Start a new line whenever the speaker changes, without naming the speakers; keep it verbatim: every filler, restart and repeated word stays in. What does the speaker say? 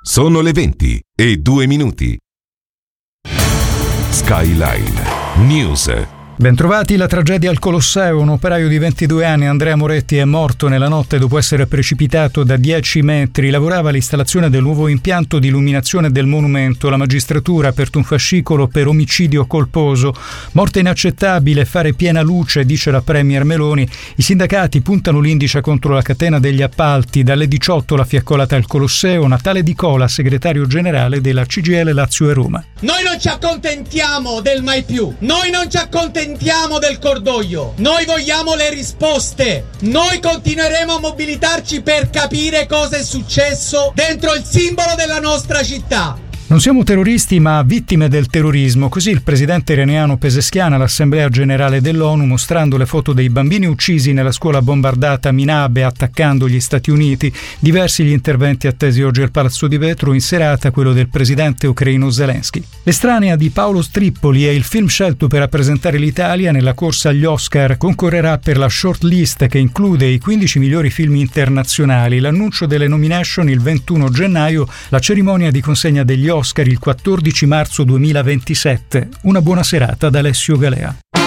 Sono le venti e due minuti. Skyline News.
Bentrovati. La tragedia al Colosseo. Un operaio di ventidue anni, Andrea Moretti, è morto nella notte dopo essere precipitato da dieci metri. Lavorava all'installazione del nuovo impianto di illuminazione del monumento. La magistratura ha aperto un fascicolo per omicidio colposo. Morte inaccettabile, fare piena luce, dice la premier Meloni. I sindacati puntano l'indice contro la catena degli appalti. Dalle diciotto la fiaccolata al Colosseo. Natale Di Cola, segretario generale della C G I L Lazio e Roma.
Noi non ci accontentiamo del mai più. Noi non ci accontentiamo del cordoglio. Noi vogliamo le risposte. Noi continueremo a mobilitarci per capire cosa è successo dentro il simbolo della nostra città.
Non siamo terroristi ma vittime del terrorismo, così il presidente iraniano Pezeshkian all'Assemblea Generale dell'ONU, mostrando le foto dei bambini uccisi nella scuola bombardata a Minabe attaccando gli Stati Uniti. Diversi gli interventi attesi oggi al Palazzo di Vetro, in serata quello del presidente ucraino Zelensky. L'estranea di Paolo Strippoli è il film scelto per rappresentare l'Italia nella corsa agli Oscar. Concorrerà per la short list che include i quindici migliori film internazionali. L'annuncio delle nomination il ventuno gennaio, la cerimonia di consegna degli Oscar il quattordici marzo duemilaventisette. Una buona serata da Alessio Galea.